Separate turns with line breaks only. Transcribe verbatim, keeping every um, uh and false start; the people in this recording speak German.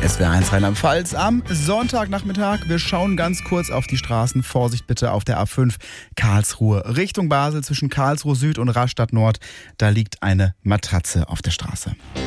S W R eins Rheinland-Pfalz am Sonntagnachmittag. Wir schauen ganz kurz auf die Straßen. Vorsicht bitte auf der A fünf Karlsruhe Richtung Basel zwischen Karlsruhe Süd und Rastatt Nord. Da liegt eine Matratze auf der Straße.